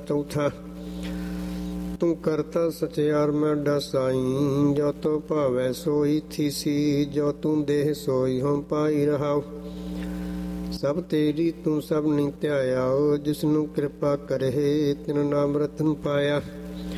ਚੌਥਾ। ਤੂੰ ਕਰਤਾ ਸਚਿਆਰ ਮੈਂ ਡਸਾਈ, ਜੋ ਤੋ ਭਾਵੈ ਸੋਈ ਥੀਸੀ, ਜੋ ਤੂੰ ਦੇਹ ਸੋਈ ਹਉ ਪਾਈ ਰਹਾਉ। ਸਭ ਤੇਰੀ ਤੂੰ ਸਭ ਨੀ ਧਿਆਇਆ, ਜਿਸਨੂੰ ਕਿਰਪਾ ਕਰਹਿ ਤਿਨ ਨਾਮ ਰਤਨ ਪਾਇਆ।